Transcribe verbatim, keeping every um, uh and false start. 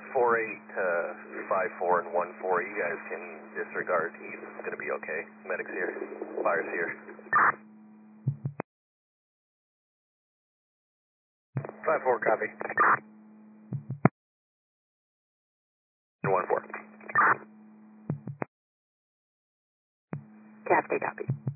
four eight, uh, five four, and one four, you guys can disregard. He's going to be okay. Medics here. Fire's here. five four, copy. one four. Captain, copy.